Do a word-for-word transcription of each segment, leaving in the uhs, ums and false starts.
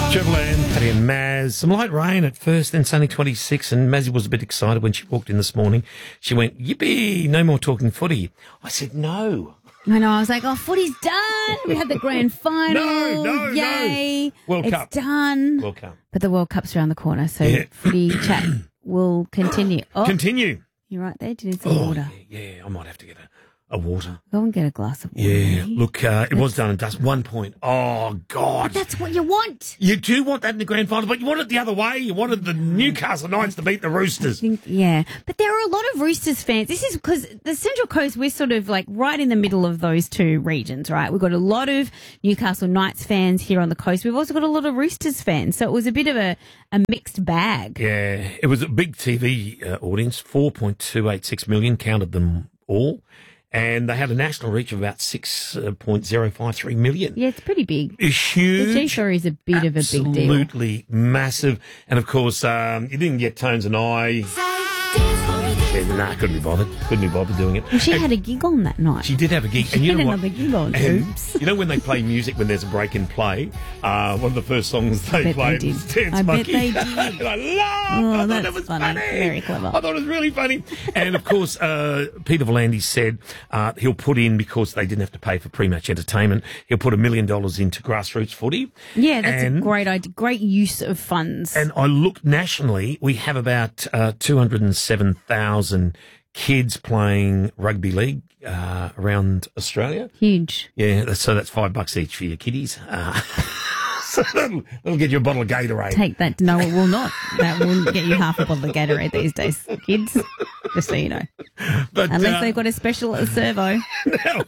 Triple M, Paddy and Maz. Some light rain at first, then sunny twenty-six, and Mazzy was a bit excited when she walked in this morning. She went, yippee, no more talking footy. I said, no. I know, I was like, oh, footy's done. We had the grand final. No, no, Yay. no. World it's Cup. done. World Cup. But the World Cup's around the corner, so Yeah. footy chat will continue. Oh, Continue. you're right there. Do you need some Oh, water? yeah, yeah, I might have to get a, a water. Go and get a glass of water. Yeah, maybe. look, uh, it was done and dust. One point. Oh, God. That's what you want. You do want that in the grand final, but you want it the other way. You wanted the Newcastle Knights to beat the Roosters. I think, yeah, but there are a lot of Roosters fans. This is because the Central Coast, we're sort of like right in the middle of those two regions, right? We've got a lot of Newcastle Knights fans here on the coast. We've also got a lot of Roosters fans. So it was a bit of a, a mixed bag. Yeah, it was a big T V uh, audience. four point two eight six million, counted them all. And they had a national reach of about six point zero five three million. Yeah, it's pretty big. It's huge. The G-Show is a bit of a big deal. Absolutely massive. And, of course, um, you didn't get Tones and I. Yeah, nah, couldn't be bothered. Couldn't be bothered doing it. Well, she And had a gig on that night. She did have a gig. She and you had know what? another gig on. And Oops. you know when they play music when there's a break in play? Uh, one of the first songs they bet played they was did. Dance I bet Monkey. they did. And I laughed. Oh, I thought that's it was funny. funny. Very clever. I thought it was really funny. And, of course, uh, Peter Volandis said uh, he'll put in, because they didn't have to pay for pre-match entertainment, he'll put a million dollars into grassroots footy. Yeah, that's and, a great idea. Great use of funds. And I looked nationally, we have about uh, two hundred seven thousand kids playing rugby league uh, around Australia. Huge. Yeah, that's, so that's five bucks each for your kiddies. Uh, so that'll, that'll get you a bottle of Gatorade. Take that. No, it will not. That will get you half a bottle of Gatorade these days, kids. Just so you know. But, Unless uh, they've got a special at the servo. now,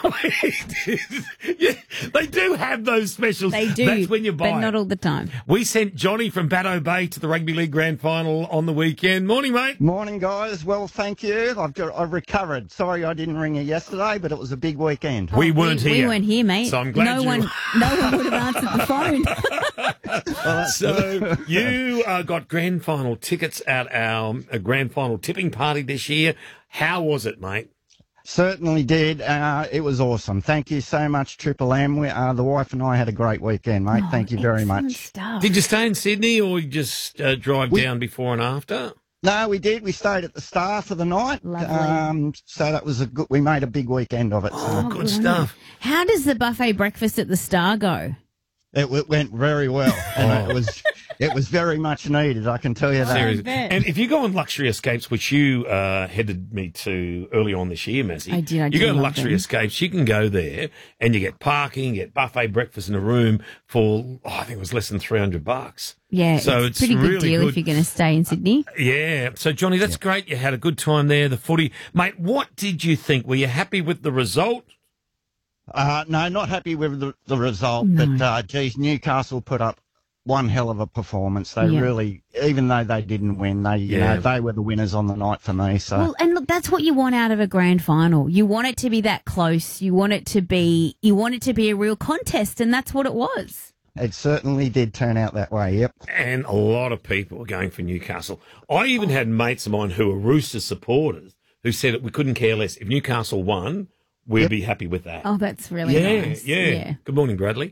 yeah, they do have those specials. They do. That's when you buy but not it. all the time. We sent Johnny from Batto Bay to the Rugby League Grand Final on the weekend. Morning, mate. Morning, guys. Well, thank you. I've got, I've recovered. Sorry I didn't ring you yesterday, but it was a big weekend. We weren't we, here. We weren't here, mate. So I'm glad no you- one, no one would have answered the phone. So you uh, got grand final tickets at our uh, grand final tipping party this year. How was it, mate? Certainly did. Uh, it was awesome. Thank you so much, Triple M. We, uh, the wife and I had a great weekend, mate. Oh, thank you very excellent much. Stuff. Did you stay in Sydney or you just uh, drive We- down before and after? No, we did. We stayed at the Star for the night. Lovely. Um, so that was a good. We made a big weekend of it. So Oh, good wonderful. stuff. How does the buffet breakfast at the Star go? it, w- went very well, and Oh. it was it was very much needed. I can tell you that. Seriously. bet. And if you go on Luxury Escapes, which you uh, headed me to early on this year, Mazzy. I did, I You did go to love Luxury them. Escapes, you can go there and you get parking, you get buffet breakfast in a room for, oh, I think it was less than three hundred bucks. Yeah, So it's it's a pretty good really deal good. if you're going to stay in Sydney. Yeah. So, Johnny, that's great. You had a good time there, the footy. Mate, what did you think? Were you happy with the result? Uh, no, not happy with the, the result, No. but uh, geez, Newcastle put up one hell of a performance. They Yeah. really, even though they didn't win, they you Yeah. know they were the winners on the night for me. So Well, and look, that's what you want out of a grand final. You want it to be that close. You want it to be, you want it to be a real contest, and that's what it was. it certainly did turn out that way. Yep. And a lot of people were going for Newcastle. I even had mates of mine who were Roosters supporters who said that we couldn't care less. If Newcastle won, we'd Yep. be happy with that. Oh, that's really yeah, nice. yeah, Good morning, Bradley.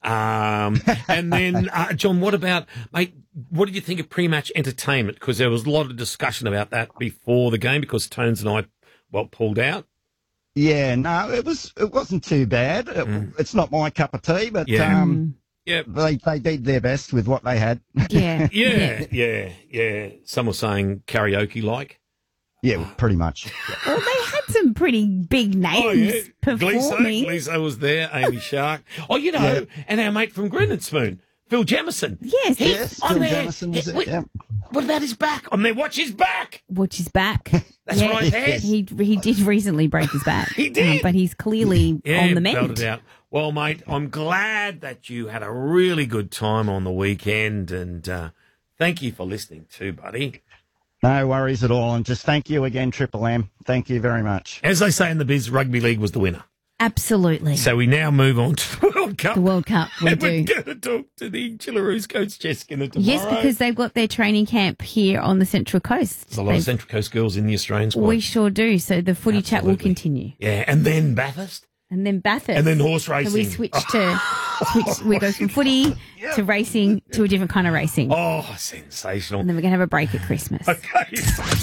Um, and then, uh, John, what about, mate, what did you think of pre-match entertainment? Because there was a lot of discussion about that before the game because Tones and I, well, pulled out. Yeah, no, it was it wasn't too bad. It, It's not my cup of tea, but Yeah. um, Yeah. they they did their best with what they had. Yeah. Yeah, yeah, yeah. Some were saying karaoke-like. Yeah, pretty much. Well, they had some pretty big names Oh, yeah. performing. Gleeso, Gleeso was there, Amy Shark. Oh, you know, Yeah. and our mate from Grin and Spoon, Phil Jamison. Yes. He- Yes, on Phil there. Jamison was He- it, wait, yeah. What about his back? On there, watch his back. Watch his back. That's yeah, right there. He he did recently break his back. He did. Um, but he's clearly Yeah, on the belted mend. out. Well, mate, I'm glad that you had a really good time on the weekend, and uh, thank you for listening too, buddy. No worries at all, and just thank you again, Triple M. Thank you very much. As they say in the biz, Rugby League was the winner. Absolutely. So we now move on to the World Cup. The World Cup, we and do. we're going to talk to the Chillaroos coach, Jess Skinner, tomorrow. Yes, because they've got their training camp here on the Central Coast. There's a lot They've- of Central Coast girls in the Australian squad. We sure do. So the footy chat will Absolutely. continue. Yeah, and then Bathurst, And then Bathurst. And then horse racing. So we switch to, switch, we go from footy to racing to a different kind of racing. Oh, sensational. And then we're going to have a break at Christmas. Okay.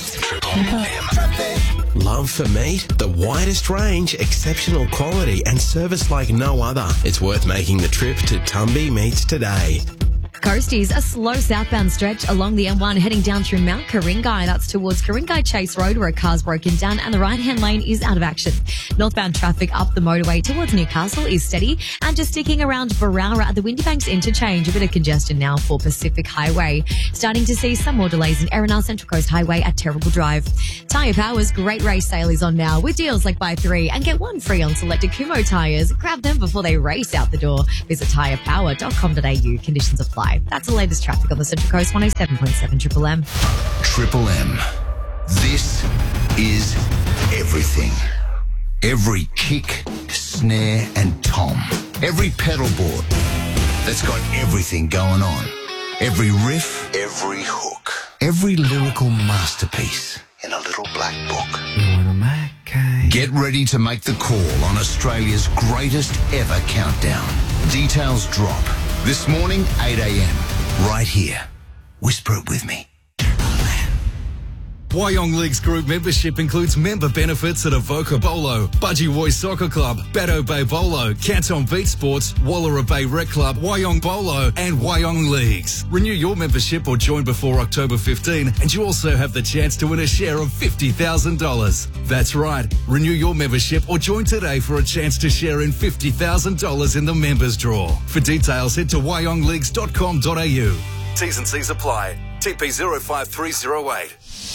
Love for meat? The widest range, exceptional quality and service like no other. It's worth making the trip to Tumby Meats today. Coasties, a slow southbound stretch along the M one heading down through Mount Karingai. That's towards Karingai Chase Road where a car's broken down and the right-hand lane is out of action. Northbound traffic up the motorway towards Newcastle is steady and just sticking around Barara at the Windybanks interchange. A bit of congestion now for Pacific Highway. Starting to see some more delays in Erina Central Coast Highway at Terrible Drive. Tyre Power's great race sale is on now with deals like buy three and get one free on selected Kumho tyres. Grab them before they race out the door. Visit tyre power dot com dot a u. Conditions apply. That's the latest traffic on the Central Coast. one oh seven point seven Triple M. Triple M. This is everything. Every kick, snare and tom. Every pedal board that's got everything going on. Every riff, every hook. Every lyrical masterpiece in a little black book. Get ready to make the call on Australia's greatest ever countdown. Details drop this morning, eight a.m. right here. Whisper it with me. Wyong Leagues Group membership includes member benefits at Avoca Bolo, Budgie Boys Soccer Club, Bateau Bay Bolo, Canton Beach Sports, Wallara Bay Rec Club, Wyong Bolo and Wyong Leagues. Renew your membership or join before October fifteenth and you also have the chance to win a share of fifty thousand dollars. That's right, renew your membership or join today for a chance to share in fifty thousand dollars in the members draw. For details, head to wyong leagues dot com dot a u. T's and C's apply. T P zero five three zero eight.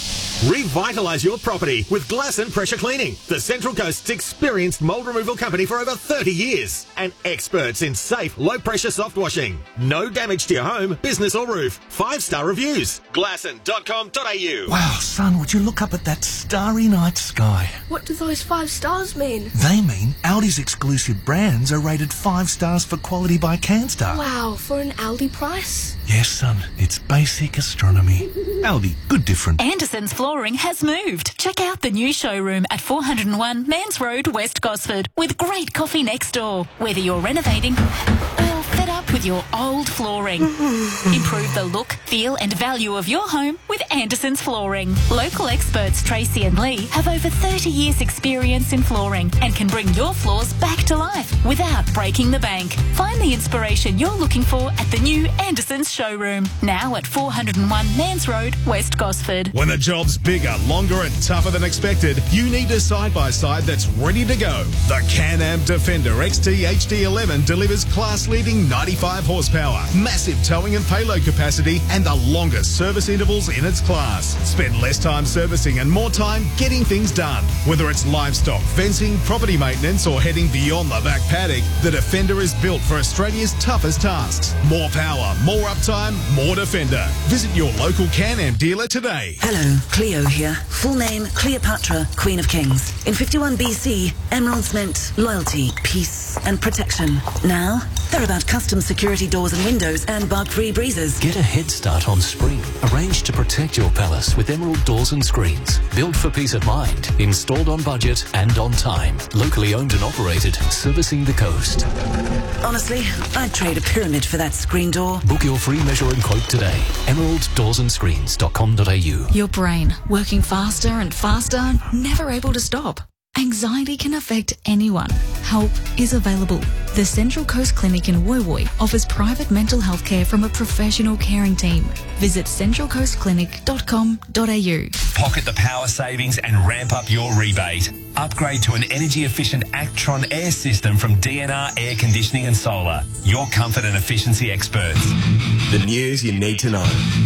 Revitalise your property with Glasson Pressure Cleaning, the Central Coast's experienced mould removal company for over thirty years and experts in safe, low-pressure soft washing. No damage to your home, business or roof. Five-star reviews. glasson dot com dot a u. Wow, son, would you look up at that starry night sky? What do those five stars mean? They mean Aldi's exclusive brands are rated five stars for quality by CanStar. Wow, for an Aldi price? Yes, son, it's basic astronomy. Aldi, good difference. Anderson's Flooring has moved. Check out the new showroom at four oh one Mans Road, West Gosford, with great coffee next door. Whether you're renovating or fed up with your old flooring, improve the look, feel and value of your home with Anderson's Flooring. Local experts Tracy and Lee have over thirty years experience in flooring and can bring your floors back to life without breaking the bank. Find the inspiration you're looking for at the new Anderson's showroom, now at four oh one Mans Road, West Gosford. When the job's bigger, longer and tougher than expected, you need a side-by-side that's ready to go. The Can-Am Defender X T H D eleven delivers class-leading ninety-five horsepower, massive towing and payload capacity, and the longest service intervals in its class. Spend less time servicing and more time getting things done. Whether it's livestock, fencing, property maintenance, or heading beyond the back paddock, the Defender is built for Australia's toughest tasks. More power, more uptime, more Defender. Visit your local Can-Am dealer today. Hello, Cleo here. Full name, Cleopatra, Queen of Kings. In fifty-one B C, emeralds meant loyalty, peace and protection. Now, they're about custom security doors and windows and bug-free breezes. Get a head start on spring. Arrange to protect your palace with Emerald doors and screens. Built for peace of mind. Installed on budget and on time. Locally owned and operated. Servicing the coast. Honestly, I'd trade a pyramid for that screen door. Book your free measure and quote today. emerald doors and screens dot com dot a u. Your brain working faster and faster, never able to stop. Anxiety can affect anyone. Help is available. The Central Coast Clinic in Woy Woy offers private mental health care from a professional caring team. Visit central coast clinic dot com dot a u. Pocket the power savings and ramp up your rebate. Upgrade to an energy-efficient Actron air system from D N R Air Conditioning and Solar. Your comfort and efficiency experts. The news you need to know.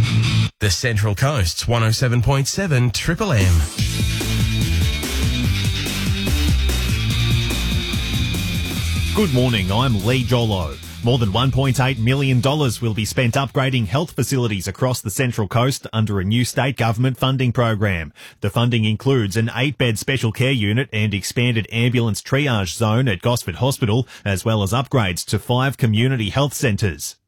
The Central Coast's one oh seven point seven Triple M. Good morning, I'm Lee Jolo. More than one point eight million dollars will be spent upgrading health facilities across the Central Coast under a new state government funding program. The funding includes an eight-bed special care unit and expanded ambulance triage zone at Gosford Hospital, as well as upgrades to five community health centres.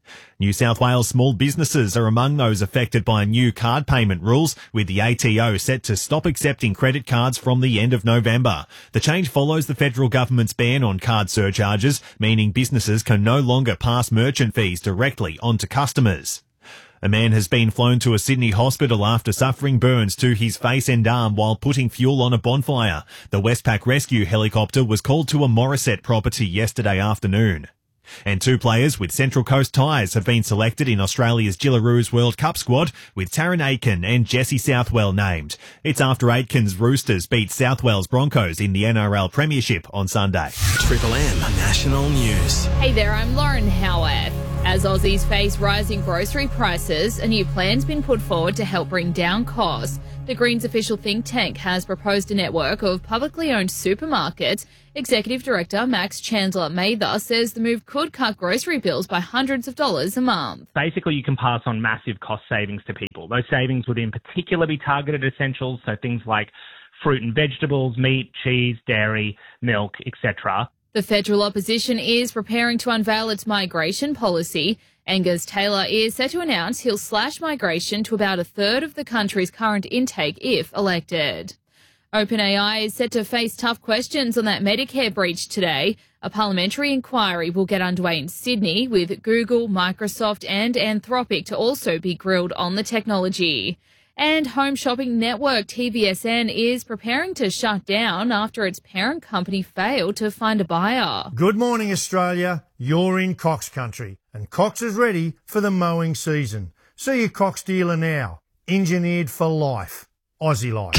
New South Wales small businesses are among those affected by new card payment rules, with the A T O set to stop accepting credit cards from the end of November. The change follows the federal government's ban on card surcharges, meaning businesses can no longer pass merchant fees directly on to customers. A man has been flown to a Sydney hospital after suffering burns to his face and arm while putting fuel on a bonfire. The Westpac rescue helicopter was called to a Morisset property yesterday afternoon. And two players with Central Coast ties have been selected in Australia's Gillaroos World Cup squad, with Taryn Aiken and Jesse Southwell named. It's after Aiken's Roosters beat South Wales Broncos in the N R L Premiership on Sunday. Triple M National News. Hey there, I'm Lauren Howard. As Aussies face rising grocery prices, a new plan's been put forward to help bring down costs. The Greens official think tank has proposed a network of publicly owned supermarkets. Executive Director Max Chandler Mather says the move could cut grocery bills by hundreds of dollars a month. Basically, you can pass on massive cost savings to people. Those savings would in particular be targeted at essentials, so things like fruit and vegetables, meat, cheese, dairy, milk, et cetera. The federal opposition is preparing to unveil its migration policy. Angus Taylor is set to announce he'll slash migration to about a third of the country's current intake if elected. OpenAI is set to face tough questions on that Medicare breach today. A parliamentary inquiry will get underway in Sydney, with Google, Microsoft and Anthropic to also be grilled on the technology. And home shopping network T V S N is preparing to shut down after its parent company failed to find a buyer. Good morning, Australia. You're in Cox country, and Cox is ready for the mowing season. See your Cox dealer now. Engineered for life. Aussie life.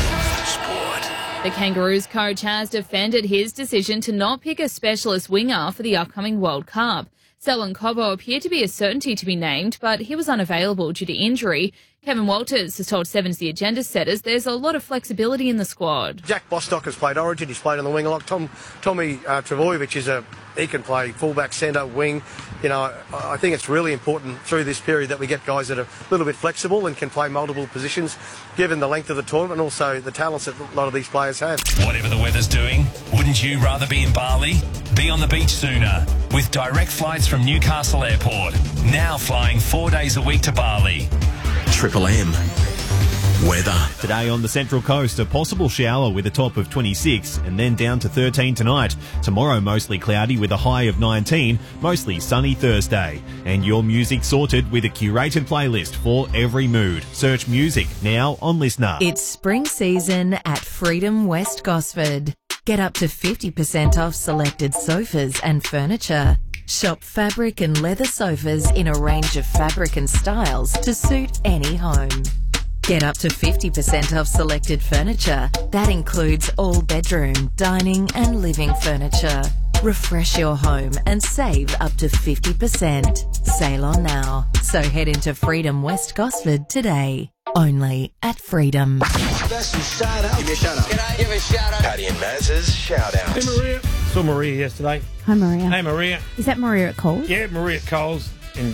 The Kangaroos coach has defended his decision to not pick a specialist winger for the upcoming World Cup. Selwyn Cobbo appeared to be a certainty to be named, but he was unavailable due to injury. Kevin Walters has told Sevens the agenda setters there's a lot of flexibility in the squad. Jack Bostock has played Origin, he's played on the wing a lot. Tom, Tommy uh, Travojevic is a, he can play fullback, centre, wing. You know, I, I think it's really important through this period that we get guys that are a little bit flexible and can play multiple positions, given the length of the tournament and also the talents that a lot of these players have. Whatever the weather's doing, wouldn't you rather be in Bali? Be on the beach sooner with direct flights from Newcastle Airport. Now flying four days a week to Bali. Triple M weather. Today on the Central Coast, a possible shower with a top of twenty-six and then down to thirteen tonight. Tomorrow mostly cloudy with a high of nineteen, mostly sunny Thursday. And your music sorted with a curated playlist for every mood. Search music now on Listener. It's spring season at Freedom West Gosford. Get up to fifty percent off selected sofas and furniture. Shop fabric and leather sofas in a range of fabric and styles to suit any home. Get up to fifty percent off selected furniture. That includes all bedroom, dining and living furniture. Refresh your home and save up to fifty percent. Sale on now. So head into Freedom West Gosford today. Only at Freedom. Special shout out. Give me a shout out. Can I give a shout out? Paddy and Maz's shout out. Hey, Maria. Saw Maria yesterday. Hi, Maria. Hey, Maria. Is that Maria at Coles? Yeah, Maria at Coles. And,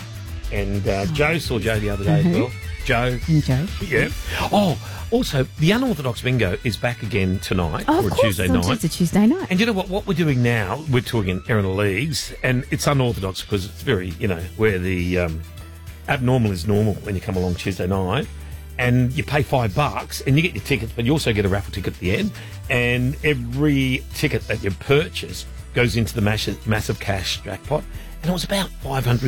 and uh, Joe saw Joe the other day Uh-huh. as well. Joe. And Joe. Yeah. Oh, also, the Unorthodox Bingo is back again tonight Oh, for of a course, Tuesday night. It's a Tuesday night. And you know what? What we're doing now, we're talking Erina Leagues, and it's unorthodox because it's very, you know, where the um, abnormal is normal when you come along Tuesday night. And you pay five bucks and you get your tickets, but you also get a raffle ticket at the end. And every ticket that you purchase goes into the massive, massive cash jackpot. And it was about five hundred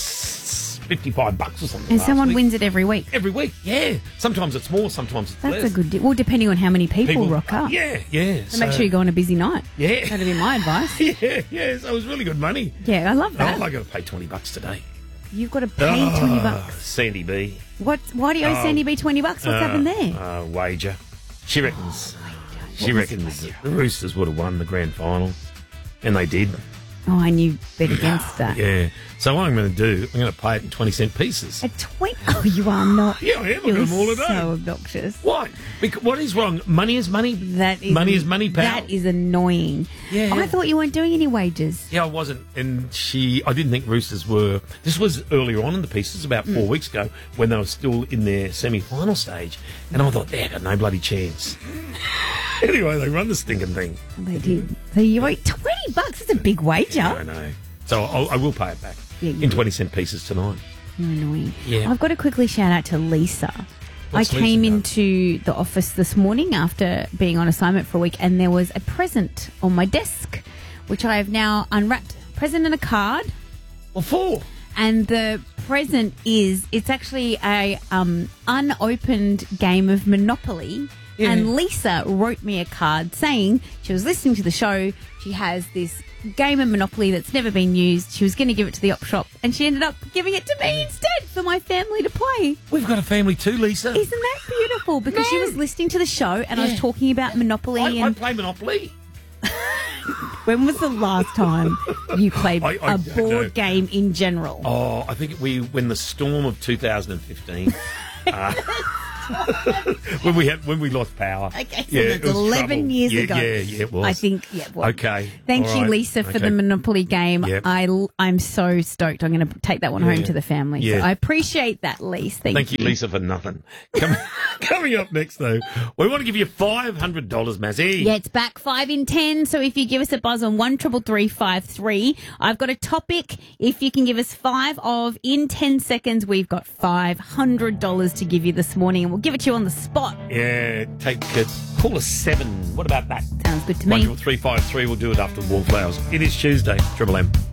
fifty-five bucks or something. And last someone week. wins it every week. Every week, yeah. Sometimes it's more, sometimes it's That's less. a good deal. Well, depending on how many people, People- rock up. Yeah, yeah. So make sure you go on a busy night. Yeah. That'd be my advice. yeah, yeah. So it was really good money. Yeah, I love Oh, that. I got to pay twenty bucks today. You've got to pay Oh, twenty bucks. Sandy B. What? Why do you owe Oh, Sandy B twenty bucks? What's uh, happened there? Uh, wager. She reckons. She What was reckons that the Roosters would have won the grand final, and they did. Oh, and you bet against that. Yeah. So what I'm going to do, I'm going to pay it in twenty cent pieces. A twenty? Oh, you are not. Yeah, I am. I've You're got them all a day. so obnoxious. Why? Because what is wrong? Money is money. That is money is money, pal. That is annoying. Yeah. I thought you weren't doing any wages. Yeah, I wasn't, and she. I didn't think Roosters were. This was earlier on in the pieces, about four Mm. weeks ago, when they were still in their semi-final stage, and I thought they got no bloody chance. Anyway, they run the stinking thing. They did. So you owe twenty bucks. That's a big wager. I know. So I'll, I will pay it back. Yeah, in twenty cent pieces tonight. You're annoying. Yeah. I've got to quickly shout out to Lisa. What's I came Lisa done? into the office this morning after being on assignment for a week, and there was a present on my desk, which I have now unwrapped. Present and a card. What for? And the present is, it's actually a um, unopened game of Monopoly. Yeah. And Lisa wrote me a card saying she was listening to the show. She has this game of Monopoly that's never been used. She was going to give it to the op shop, and she ended up giving it to me instead for my family to play. We've got a family too, Lisa. Isn't that beautiful? Because she was listening to the show, and I Yeah. was talking about Monopoly. I, I and play Monopoly. when was the last time you played I- I a don't board know. game in general? Oh, I think we when the storm of two thousand fifteen. uh, when we had when we lost power. Okay, so yeah, that's it was eleven trouble. years yeah, ago. Yeah, yeah, it was. I think, yeah, it was. Okay. Thank all you, right. Lisa, for Okay. the Monopoly game. Yep. I, I'm so stoked. I'm going to take that one Yeah. home to the family. Yeah. So I appreciate that, Lisa. Thank, Thank you, Lisa, for nothing. Coming, coming up next, though, we want to give you five hundred dollars, Mazzy. Yeah, it's back five in ten. So if you give us a buzz on one triple three five three, I've got a topic. If you can give us five of in ten seconds, we've got five hundred dollars to give you this morning, and we'll give it to you on the spot. Yeah, take a call us seven. What about that? Sounds good to One me. triple three five three. We'll do it after the Wallflowers. It is Tuesday. Triple M.